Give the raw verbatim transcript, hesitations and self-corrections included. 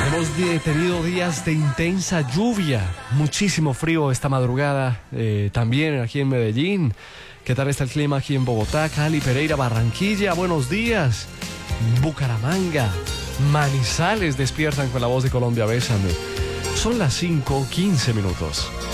Hemos de- tenido días de intensa lluvia, muchísimo frío esta madrugada, eh, también aquí en Medellín. ¿Qué tal está el clima aquí en Bogotá, Cali, Pereira, Barranquilla? Buenos días. Bucaramanga, Manizales despiertan con la voz de Colombia, bésame. Son las cinco quince minutos.